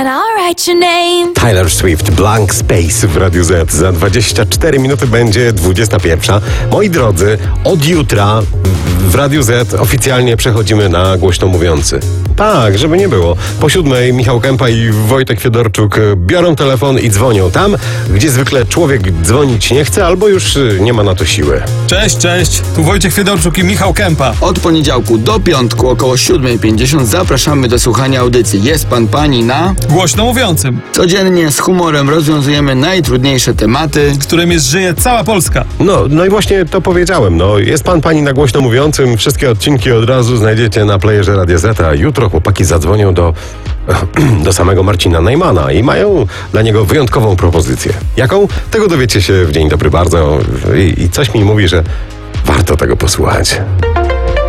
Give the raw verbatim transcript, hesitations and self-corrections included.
Taylor Swift, Blank Space w Radiu Z. Za dwadzieścia cztery minuty będzie dwudziesta pierwsza. Moi drodzy, od jutra w Radiu Z oficjalnie przechodzimy na głośno mówiący. Tak, żeby nie było. Po siódmej Michał Kępa i Wojtek Fiedorczuk biorą telefon i dzwonią tam, gdzie zwykle człowiek dzwonić nie chce albo już nie ma na to siły. Cześć, cześć, tu Wojciech Fiedorczuk i Michał Kępa. Od poniedziałku do piątku około siódmej pięćdziesiąt zapraszamy do słuchania audycji Jest Pan Pani na... Głośno mówiącym, Codziennie z humorem rozwiązujemy najtrudniejsze tematy. którym jest żyje cała Polska. No, no i właśnie to powiedziałem. No, jest pan, pani na głośno mówiącym. Wszystkie odcinki od razu znajdziecie na playerze Radia Z, a jutro chłopaki zadzwonią do, do samego Marcina Najmana i mają dla niego wyjątkową propozycję. Jaką? Tego dowiecie się w Dzień Dobry Bardzo i, i coś mi mówi, że warto tego posłuchać.